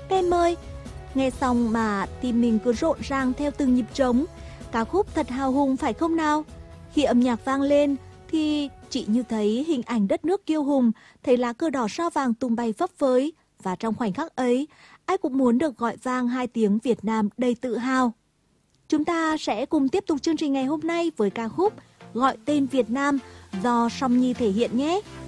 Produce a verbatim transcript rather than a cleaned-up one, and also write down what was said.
Các em ơi, nghe xong mà tim mình cứ rộn ràng theo từng nhịp trống. Ca khúc thật hào hùng phải không nào? Khi âm nhạc vang lên thì chị như thấy hình ảnh đất nước kiêu hùng, thấy lá cờ đỏ sao vàng tung bay phấp phới. Và trong khoảnh khắc ấy, ai cũng muốn được gọi vang hai tiếng Việt Nam đầy tự hào. Chúng ta sẽ cùng tiếp tục chương trình ngày hôm nay với ca khúc Gọi tên Việt Nam do Song Nhi thể hiện nhé.